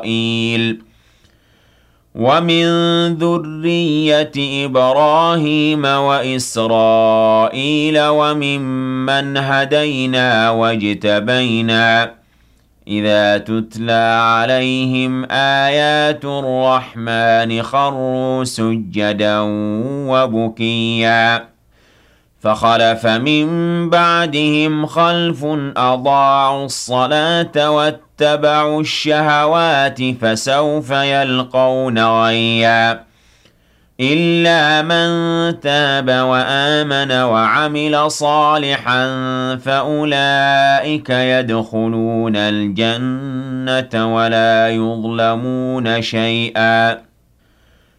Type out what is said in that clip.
ومن ذرية إبراهيم وإسرائيل وممن هدينا واجتبينا إذا تتلى عليهم آيات الرحمن خروا سجدا وبكيا فخلف من بعدهم خلف أضاعوا الصلاة واتبعوا الشهوات فسوف يلقون غيا إلا من تاب وآمن وعمل صالحا فأولئك يدخلون الجنة ولا يظلمون شيئا